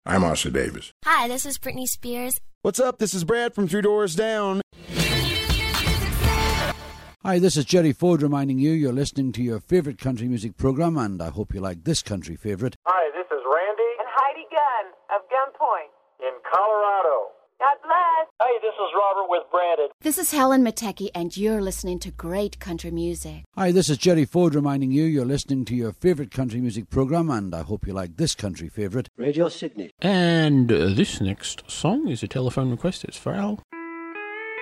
I'm Oscar Davis. Hi, this is Britney Spears. What's up? This is Brad from Three Doors Down. Hi, this is Jerry Ford reminding you you're listening to your favourite country music programme, and I hope you like this country favourite. Hi, this is Randy and Heidi Gunn of Gunpoint in Colorado. God bless. Hey, this is Robert with Branded. This is Helen Matecki, and you're listening to great country music. Hi, this is Jerry Ford reminding you you're listening to your favourite country music programme, and I hope you like this country favourite. Radio Sydney. And this next song is a telephone request. It's for Al.